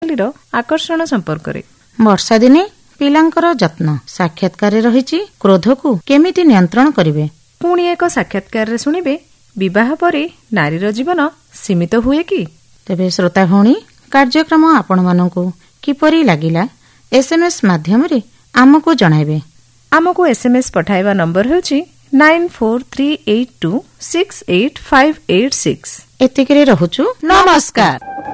ଆଜିକାଲିର ଆକର୍ଷଣ ସମ୍ପର୍କରେ। ବର୍ଷା ଦିନେ ପିଲାଙ୍କର ଯତ୍ନ ସାକ୍ଷାତକାରରେ ରହିଛି କ୍ରୋଧକୁ କେମିତି ନିୟନ୍ତ୍ରଣ କରିବେ। ପୁଣି ଏକ ସାକ୍ଷାତକାରରେ ଶୁଣିବେ ବିବାହ ପରେ ନାରୀର ଜୀବନ ସୀମିତ ହୁଏ କି? ତେବେ ଶ୍ରୋତା ଭଉଣୀ, କାର୍ଯ୍ୟକ୍ରମ ଆପଣମାନଙ୍କୁ କିପରି ଲାଗିଲା SMS ମାଧ୍ୟମରେ ଆମକୁ ଜଣାଇବେ। ଆମକୁ SMS ପଠାଇବା ନମ୍ବର ହେଉଛି 9438268586। ଏତିକିରେ ରହୁଛୁ, ନମସ୍କାର।